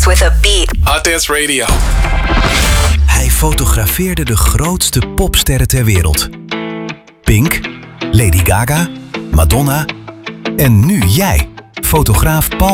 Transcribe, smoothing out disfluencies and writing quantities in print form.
with a beat. Hot Dance Radio. Hij fotografeerde de grootste popsterren ter wereld. Pink, Lady Gaga, Madonna en nu jij, fotograaf Paul